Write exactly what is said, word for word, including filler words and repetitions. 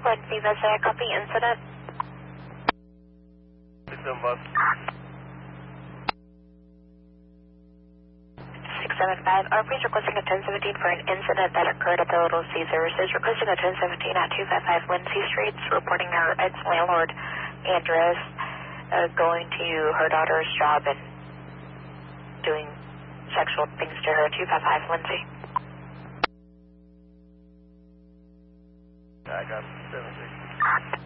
Lindsay, that's a copy incident. six seven five. six seven five. Are please requesting a ten seventeen for an incident that occurred at the Little Caesars. Is requesting a ten seventeen at two five five Lindsay Street, reporting her ex-landlord, Andres, uh, going to her daughter's job and doing sexual things to her. two five five Lindsay. I got it.